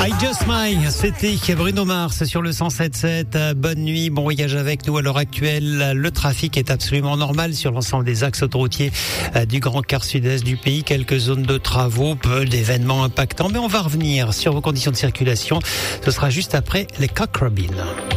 I Just Smile, c'était Bruno Mars sur le 107.7. Bonne nuit, bon voyage avec nous à l'heure actuelle. Le trafic est absolument normal sur l'ensemble des axes autoroutiers du grand quart sud-est du pays. Quelques zones de travaux, peu d'événements impactants, mais on va revenir sur vos conditions de circulation. Ce sera juste après les Cock Robin.